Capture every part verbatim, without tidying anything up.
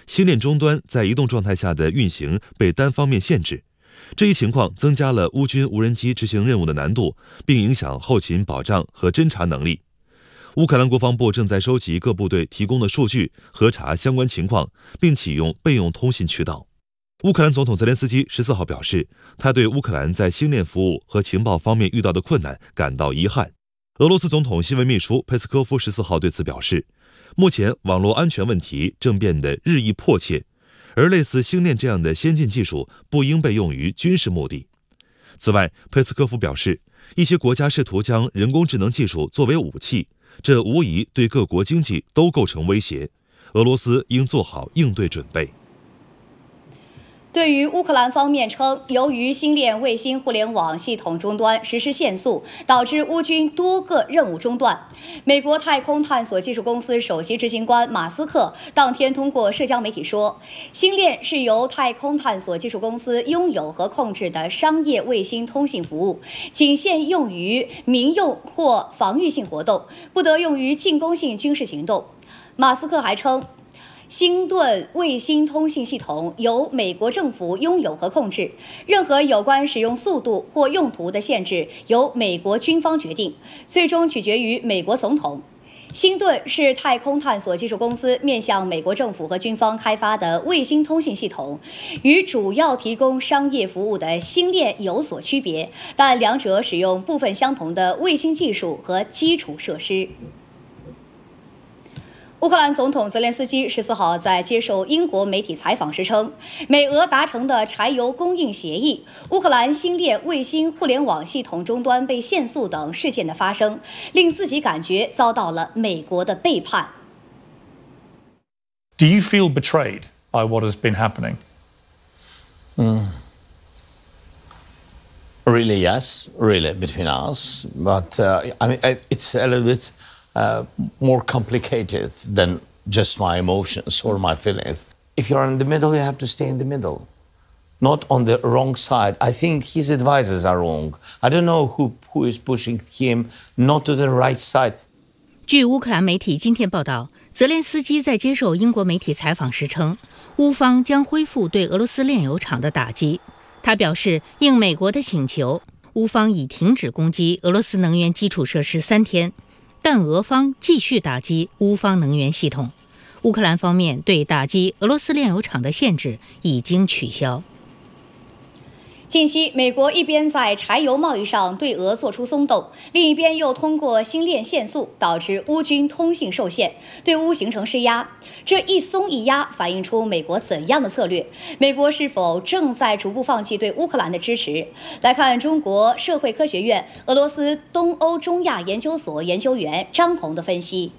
星链终端在移动状态下的运行被单方面限制。这一情况增加了乌军无人机执行任务的难度，并影响后勤保障和侦察能力。乌克兰国防部正在收集各部队提供的数据，核查相关情况，并启用备用通信渠道。乌克兰总统泽连斯基十四号表示，他对乌克兰在星链服务和情报方面遇到的困难感到遗憾。俄罗斯总统新闻秘书佩斯科夫十四号对此表示，目前网络安全问题正变得日益迫切，而类似星链这样的先进技术不应被用于军事目的。此外，佩斯科夫表示，一些国家试图将人工智能技术作为武器，这无疑对各国经济都构成威胁。俄罗斯应做好应对准备。 对于乌克兰方面称，由于星链卫星互联网系统终端实施限速，导致乌军多个任务中断。美国太空探索技术公司首席执行官马斯克当天通过社交媒体说，星链是由太空探索技术公司拥有和控制的商业卫星通信服务，仅限用于民用或防御性活动，不得用于进攻性军事行动。马斯克还称，星盾卫星通信系统由美国政府拥有和控制，任何有关使用速度或用途的限制由美国军方决定，最终取决于美国总统。星盾是太空探索技术公司面向美国政府和军方开发的卫星通信系统，与主要提供商业服务的星链有所区别，但两者使用部分相同的卫星技术和基础设施。乌克兰总统泽连斯基十四号在接受英国媒体采访时称，美俄达成的柴油供应协议、乌克兰星链卫星互联网系统终端被限速等事件的发生，令自己感觉遭到了美国的背叛。 Do you feel betrayed by what has been happening? Mm. Really, yes, really, between us. But uh, I mean, it's a little bit Uh, more complicated than just my emotions or my feelings. If you're in the middle, you have to stay in the middle, not on the wrong side. I think his advisors are wrong. I don't know who, who is pushing him not to the right side. 据乌克兰媒体今天报道，泽连斯基在接受英国媒体采访时称，乌方将恢复对俄罗斯炼油厂的打击。他表示，应美国的请求，乌方已停止攻击俄罗斯能源基础设施三天。但俄方继续打击乌方能源系统，乌克兰方面对打击俄罗斯炼油厂的限制已经取消。 近期，美国一边在柴油贸易上对俄做出松动，另一边又通过星链限速导致乌军通信受限，对乌形成施压。这一松一压反映出美国怎样的策略？美国是否正在逐步放弃对乌克兰的支持？来看中国社会科学院俄罗斯东欧中亚研究所研究员张红的分析。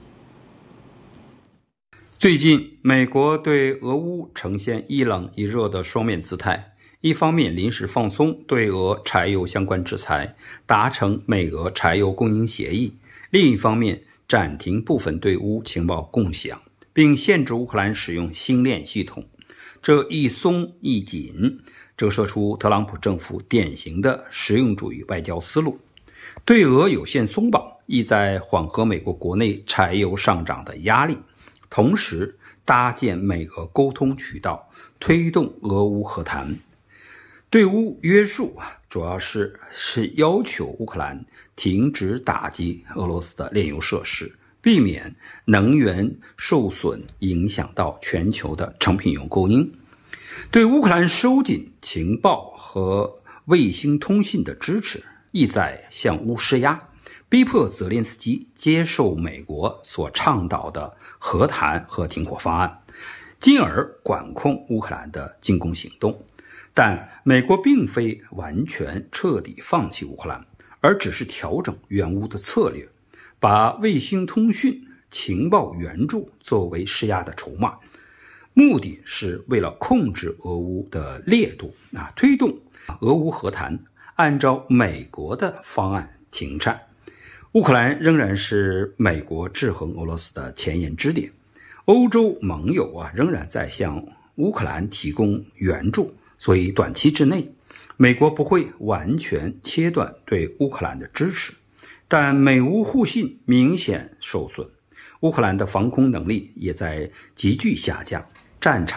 最近，美国对俄乌呈现一冷一热的双面姿态。一方面临时放松对俄柴油相关制裁，达成美俄柴油供应协议；另一方面暂停部分对乌情报共享，并限制乌克兰使用星链系统。这一松一紧，折射出特朗普政府典型的实用主义外交思路。对俄有限松绑，意在缓和美国国内柴油上涨的压力，同时搭建美俄沟通渠道，推动俄乌和谈。对乌约束主要是是要求乌克兰停止打击俄罗斯的炼油设施，避免能源受损影响到全球的成品油供应。对乌克兰收紧情报和卫星通信的支持，意在向乌施压，逼迫泽连斯基接受美国所倡导的和谈和停火方案，进而管控乌克兰的进攻行动。但美国并非完全彻底放弃乌克兰，而只是调整援乌的策略，把卫星通讯、情报援助作为施压的筹码，目的是为了控制俄乌的烈度啊，推动俄乌和谈按照美国的方案停战。乌克兰仍然是美国制衡俄罗斯的前沿支点，欧洲盟友啊仍然在向乌克兰提供援助。所以短期之内，美国不会完全切断对乌克兰的支持，但美乌互信明显受损，乌克兰的防空能力也在急剧下降，战场